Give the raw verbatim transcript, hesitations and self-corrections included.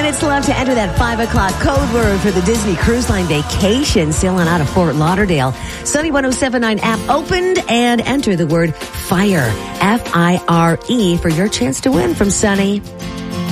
minutes left to enter that five o'clock code word for the Disney Cruise Line vacation sailing out of Fort Lauderdale. Sunny one oh seven point nine app opened and enter the word FIRE, F I R E, for your chance to win from Sunny.